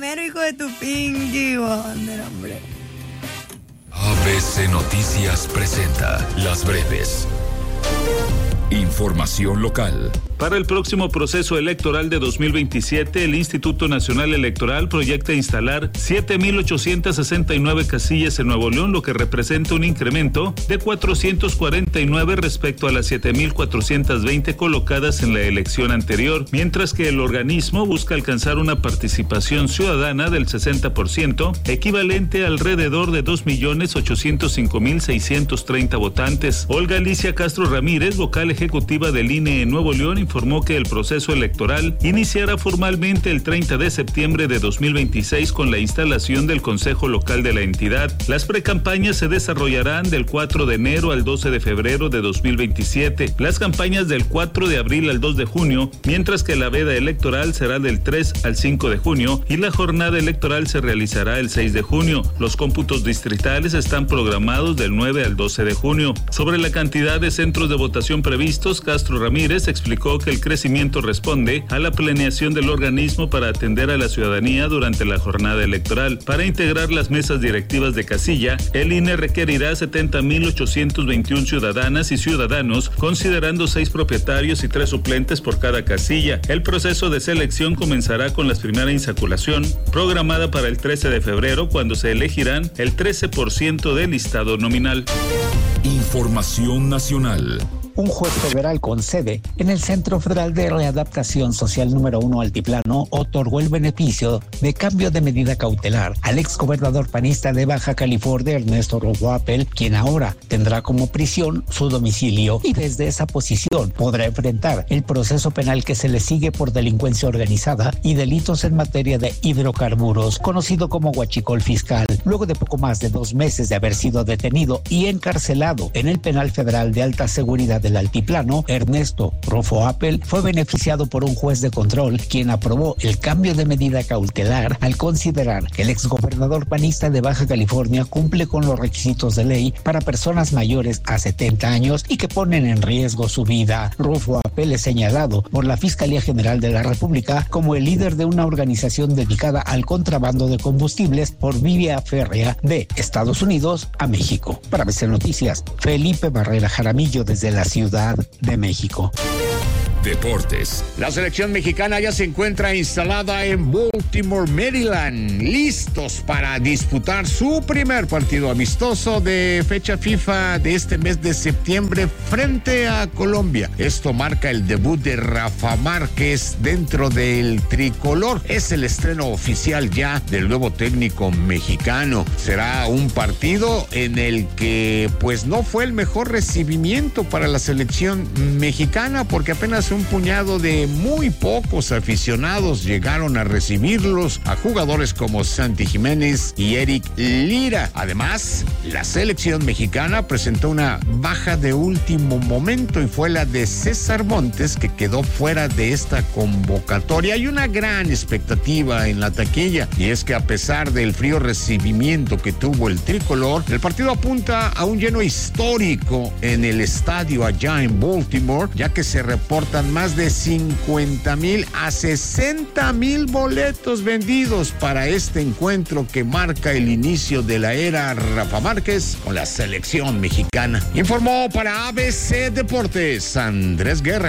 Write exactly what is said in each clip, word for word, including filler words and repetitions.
primero, hijo de tu pinky Wonder, hombre. A B C Noticias presenta Las Breves. Información local. Para el próximo proceso electoral de dos mil veintisiete, el Instituto Nacional Electoral proyecta instalar siete mil ochocientas sesenta y nueve casillas en Nuevo León, lo que representa un incremento de cuatrocientas cuarenta y nueve respecto a las siete mil cuatrocientas veinte colocadas en la elección anterior, mientras que el organismo busca alcanzar una participación ciudadana del sesenta por ciento, equivalente a alrededor de dos millones ochocientos cinco mil seiscientos treinta votantes. Olga Alicia Castro Ramírez, vocal ejecutiva del I N E en Nuevo León, informó que el proceso electoral iniciará formalmente el treinta de septiembre de dos mil veintiséis con la instalación del Consejo Local de la entidad. Las precampañas se desarrollarán del cuatro de enero al doce de febrero de dos mil veintisiete, las campañas del cuatro de abril al dos de junio, mientras que la veda electoral será del tres al cinco de junio y la jornada electoral se realizará el seis de junio. Los cómputos distritales están programados del nueve al doce de junio. Sobre la cantidad de centros de votación previstos, Castro Ramírez explicó que el crecimiento responde a la planeación del organismo para atender a la ciudadanía durante la jornada electoral. Para integrar las mesas directivas de casilla, el I N E requerirá setenta mil ochocientos veintiuno ciudadanas y ciudadanos, considerando seis propietarios y tres suplentes por cada casilla. El proceso de selección comenzará con la primera insaculación, programada para el trece de febrero, cuando se elegirán el trece por ciento del listado nominal. Información nacional. Un juez federal con sede en el Centro Federal de Readaptación Social número uno Altiplano otorgó el beneficio de cambio de medida cautelar al exgobernador panista de Baja California, Ernesto Rufo Appel, quien ahora tendrá como prisión su domicilio y desde esa posición podrá enfrentar el proceso penal que se le sigue por delincuencia organizada y delitos en materia de hidrocarburos, conocido como huachicol fiscal, luego de poco más de dos meses de haber sido detenido y encarcelado en el penal federal de alta seguridad del Altiplano. Ernesto Rufo Appel fue beneficiado por un juez de control, quien aprobó el cambio de medida cautelar al considerar que el exgobernador panista de Baja California cumple con los requisitos de ley para personas mayores a setenta años y que ponen en riesgo su vida. Rufo Appel es señalado por la Fiscalía General de la República como el líder de una organización dedicada al contrabando de combustibles por vía férrea de Estados Unidos a México. Para A B C Noticias, Felipe Barrera Jaramillo desde la Ciudad de México. Deportes. La selección mexicana ya se encuentra instalada en Baltimore, Maryland, listos para disputar su primer partido amistoso de fecha FIFA de este mes de septiembre frente a Colombia. Esto marca el debut de Rafa Márquez dentro del tricolor. Es el estreno oficial ya del nuevo técnico mexicano. Será un partido en el que pues no fue el mejor recibimiento para la selección mexicana, porque apenas un puñado de muy pocos aficionados llegaron a recibirlos, a jugadores como Santi Jiménez y Eric Lira. Además, la selección mexicana presentó una baja de último momento y fue la de César Montes, que quedó fuera de esta convocatoria. Hay una gran expectativa en la taquilla, y es que a pesar del frío recibimiento que tuvo el tricolor, el partido apunta a un lleno histórico en el estadio allá en Baltimore, ya que se reportan más de cincuenta mil a sesenta mil boletos vendidos para este encuentro que marca el inicio de la era Rafa Márquez con la selección mexicana. Informó para A B C Deportes Andrés Guerra.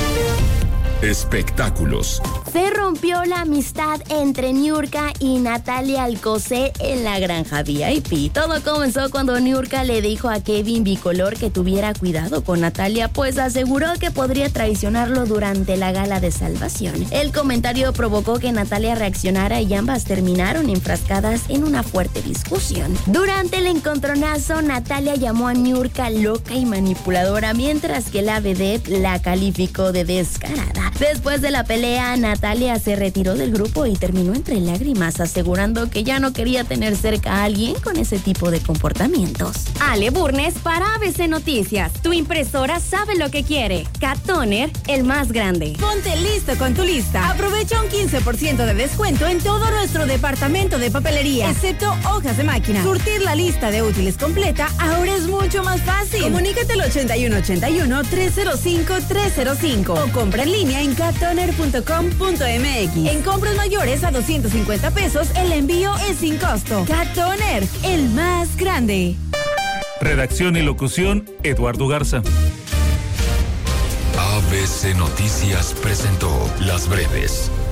Espectáculos. Se rompió la amistad entre Niurka y Natalia Alcocer en la granja V I P. Todo comenzó cuando Niurka le dijo a Kevin Bicolor que tuviera cuidado con Natalia, pues aseguró que podría traicionarlo durante la gala de salvación. El comentario provocó que Natalia reaccionara y ambas terminaron enfrascadas en una fuerte discusión. Durante el encontronazo, Natalia llamó a Niurka loca y manipuladora, mientras que la vedette la calificó de descarada. Después de la pelea, Natalia se retiró del grupo y terminó entre lágrimas, asegurando que ya no quería tener cerca a alguien con ese tipo de comportamientos. Ale Burnes para A B C Noticias. Tu impresora sabe lo que quiere. Cat Toner, el más grande. Ponte listo con tu lista. Aprovecha un quince por ciento de descuento en todo nuestro departamento de papelería, excepto hojas de máquina. Surtir la lista de útiles completa ahora es mucho más fácil. Comunícate al ochenta y uno ochenta y uno, trescientos cinco, trescientos cinco o compra en línea en cat toner punto com punto m x. En compras mayores a doscientos cincuenta pesos, el envío es sin costo. Cat Toner, el más grande. Redacción y locución, Eduardo Garza. A B C Noticias presentó Las Breves.